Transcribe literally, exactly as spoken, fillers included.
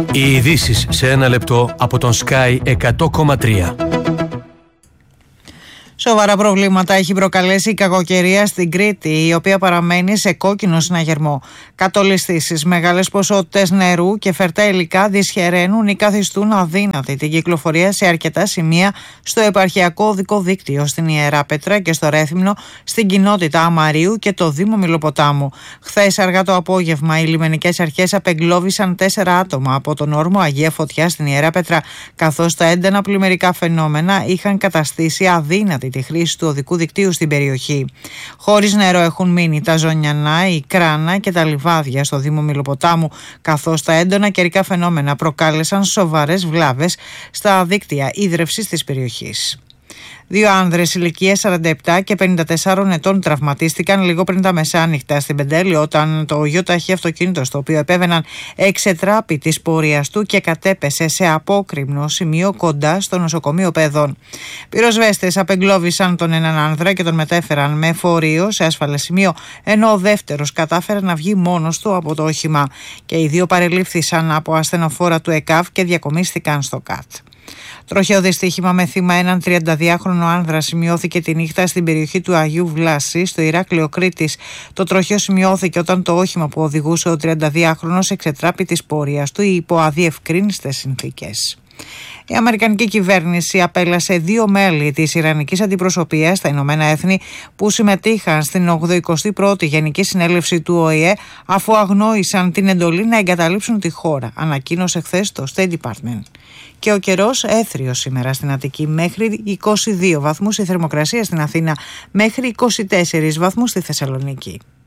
Οι ειδήσεις σε ένα λεπτό από τον Sky εκατό κόμμα τρία. Σοβαρά προβλήματα έχει προκαλέσει η κακοκαιρία στην Κρήτη, η οποία παραμένει σε κόκκινο συναγερμό. Κατολιστήσεις, μεγάλες ποσότητες νερού και φερτά υλικά δυσχεραίνουν ή καθιστούν αδύνατη την κυκλοφορία σε αρκετά σημεία στο επαρχιακό οδικό δίκτυο στην Ιεράπετρα και στο Ρέθυμνο, στην κοινότητα Αμαρίου και το Δήμο Μιλοποτάμου. Χθες αργά το απόγευμα, οι λιμενικές αρχές απεγκλώβησαν τέσσερα άτομα από τον όρμο Αγία Φωτιά στην Ιεράπετρα, καθώς τα έντονα πλημμυρικά φαινόμενα είχαν καταστήσει αδύνατη τη χρήση του οδικού δικτύου στην περιοχή. Χωρίς νερό έχουν μείνει τα Ζωνιανά, η Κράνα και τα Λιβάδια στο Δήμο Μιλοποτάμου, καθώς τα έντονα καιρικά φαινόμενα προκάλεσαν σοβαρές βλάβες στα δίκτυα ίδρευσης της περιοχής. Δύο άνδρες ηλικίας σαράντα επτά και πενήντα τεσσάρων ετών τραυματίστηκαν λίγο πριν τα μεσάνυχτα στην Πεντέλη, όταν το γεωταχή αυτοκίνητο στο οποίο επέβαιναν εξετράπη της πορείας του και κατέπεσε σε απόκρημνο σημείο κοντά στο νοσοκομείο Παιδών. Πυροσβέστες απεγκλώβησαν τον έναν άνδρα και τον μετέφεραν με φορείο σε ασφαλές σημείο, ενώ ο δεύτερος κατάφερε να βγει μόνος του από το όχημα. Και οι δύο παρελήφθησαν από ασθενοφόρα του ΕΚΑΒ και διακομίστηκαν στο ΚΑΤ. Τροχαίο δυστύχημα με θύμα έναν τριανταδυάχρονο άνδρα σημειώθηκε τη νύχτα στην περιοχή του Αγίου Βλάση, στο Ηράκλειο Κρήτης. Το τροχαίο σημειώθηκε όταν το όχημα που οδηγούσε ο τριανταδυάχρονος εξετράπη της πορείας του υπό αδιευκρίνιστες συνθήκες. Η Αμερικανική κυβέρνηση απέλασε δύο μέλη της Ιρανικής Αντιπροσωπείας στα Ηνωμένα Έθνη που συμμετείχαν στην ογδοηκοστή πρώτη Γενική Συνέλευση του Ο Η Ε, αφού αγνόησαν την εντολή να εγκαταλείψουν τη χώρα, ανακοίνωσε χθες το State Department. Και ο καιρός έθριος σήμερα στην Αττική, μέχρι είκοσι δύο βαθμούς η θερμοκρασία στην Αθήνα, μέχρι είκοσι τέσσερις βαθμούς στη Θεσσαλονίκη.